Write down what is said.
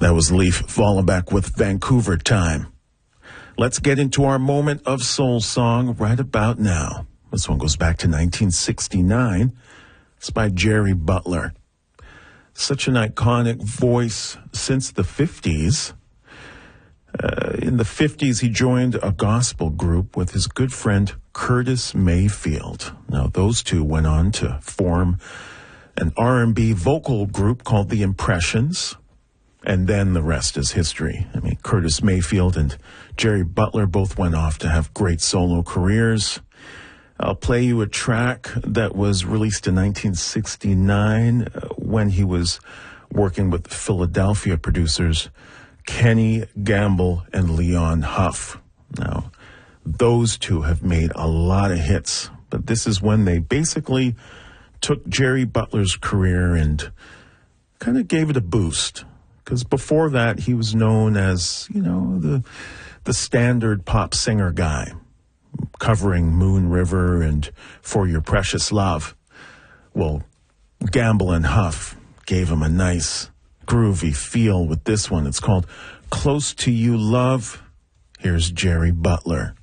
That was Leif Vollenbeck with Vancouver Time. Let's get into our moment of soul song right about now. This one goes back to 1969. It's by Jerry Butler. Such an iconic voice since the 50s. In the 50s, he joined a gospel group with his good friend Curtis Mayfield. Now, those two went on to form an R&B vocal group called The Impressions. And then the rest is history. I mean, Curtis Mayfield and Jerry Butler both went off to have great solo careers. I'll play you a track that was released in 1969 when he was working with Philadelphia producers Kenny Gamble and Leon Huff. Now, those two have made a lot of hits, but this is when they basically took Jerry Butler's career and kind of gave it a boost. Because before that, he was known as, the standard pop singer guy, covering Moon River and For Your Precious Love. Well, Gamble and Huff gave him a nice, groovy feel with this one. It's called Close to You, Love. Here's Jerry Butler.